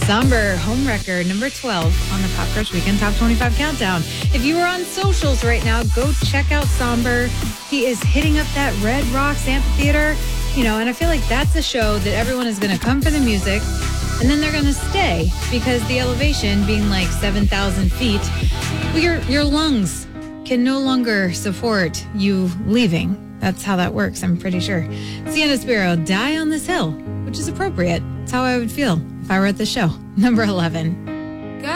Somber, Homewrecker, number 12 on the Pop Crush Weekend Top 25 Countdown. If you are on socials right now, go check out Somber. He is hitting up that Red Rocks Amphitheater, and I feel like that's a show that everyone is going to come for the music, and then they're going to stay because the elevation being like 7,000 feet, your lungs can no longer support you leaving. That's how that works, I'm pretty sure. Sienna Spiro, Die on This Hill, which is appropriate. That's how I would feel if I were at the show. Number 11.